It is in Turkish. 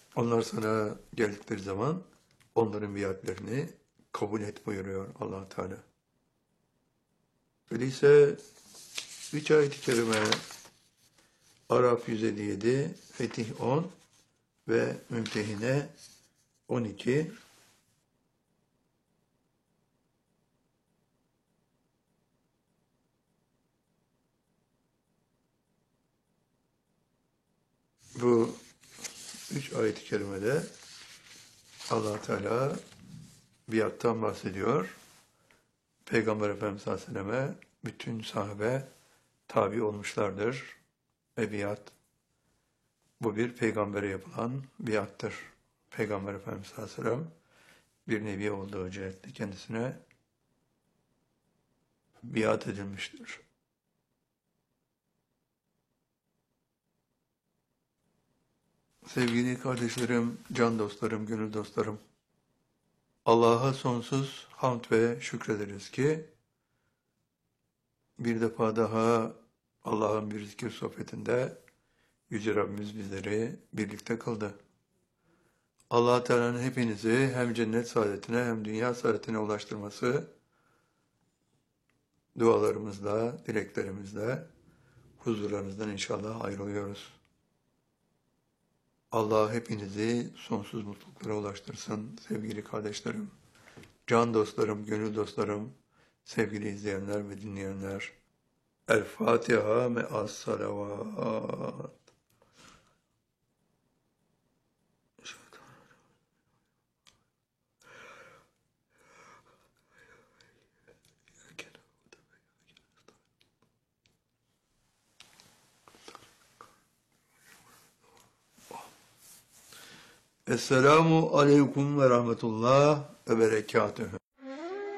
Onlar sana geldikleri zaman onların biatlerini kabul et buyuruyor Allah Teala. Öyleyse 3 ayet-i kerime Araf 157, Fetih 10 ve Mümtehine 12. Bu 3 ayet-i kerimede Allah Teala biattan bahsediyor. Peygamber Efendimiz Aleyhisselam'a bütün sahabe tabi olmuşlardır. Ve biat, bu bir peygambere yapılan biattır. Peygamber Efendimiz Aleyhisselam bir nebi olduğu cihetle kendisine biat edilmiştir. Sevgili kardeşlerim, can dostlarım, gönül dostlarım, Allah'a sonsuz hamd ve şükrederiz ki bir defa daha Allah'ın bir zikir sohbetinde Yüce Rabbimiz bizleri birlikte kıldı. Allah Teala'nın hepinizi hem cennet saadetine hem dünya saadetine ulaştırması dualarımızla, dileklerimizle huzurlarınızdan inşallah ayrılıyoruz. Allah hepinizi sonsuz mutluluklara ulaştırsın sevgili kardeşlerim, can dostlarım, gönül dostlarım, sevgili izleyenler ve dinleyenler. El Fatiha me'as salavat. Esselamu aleyküm ve rahmetullah ve berekatühü.